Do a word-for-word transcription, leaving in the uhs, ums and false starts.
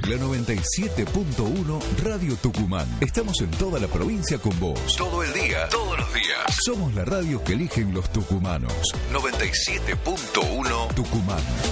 La noventa y siete punto uno Radio Tucumán. Estamos en toda la provincia con vos. Todo el día, todos los días. Somos la radio que eligen los tucumanos. noventa y siete punto uno Tucumán.